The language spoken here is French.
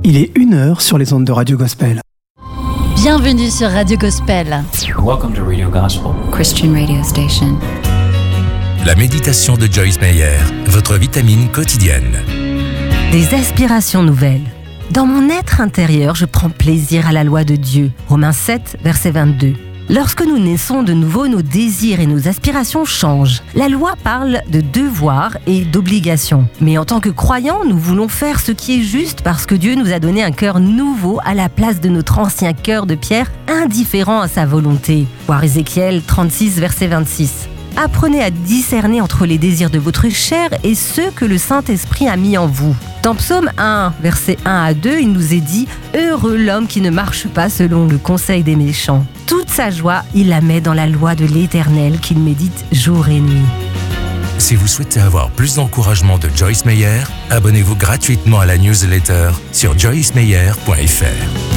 Il est 1h sur les ondes de Radio Gospel. Bienvenue sur Radio Gospel. Welcome to Radio Gospel, Christian radio station. La méditation de Joyce Meyer, votre vitamine quotidienne. Des aspirations nouvelles. Dans mon être intérieur, je prends plaisir à la loi de Dieu. Romains 7, verset 22. Lorsque nous naissons de nouveau, nos désirs et nos aspirations changent. La loi parle de devoirs et d'obligations. Mais en tant que croyants, nous voulons faire ce qui est juste parce que Dieu nous a donné un cœur nouveau à la place de notre ancien cœur de pierre, indifférent à sa volonté. Voir Ézéchiel 36, verset 26. Apprenez à discerner entre les désirs de votre chair et ceux que le Saint-Esprit a mis en vous. Dans Psaume 1, versets 1 à 2, il nous est dit « Heureux l'homme qui ne marche pas selon le conseil des méchants. Toute sa joie, il la met dans la loi de l'Éternel qu'il médite jour et nuit. » Si vous souhaitez avoir plus d'encouragement de Joyce Meyer, abonnez-vous gratuitement à la newsletter sur joycemeyer.fr.